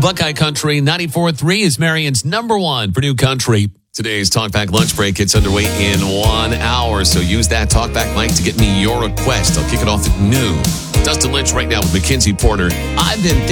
Buckeye Country 94.3 is Marion's number one for new country. Today's Talkback Lunch Break gets underway in 1 hour, so use that Talkback mic to get me your request. I'll kick it off at noon. Dustin Lynch right now with Mackenzie Porter. I've been thinking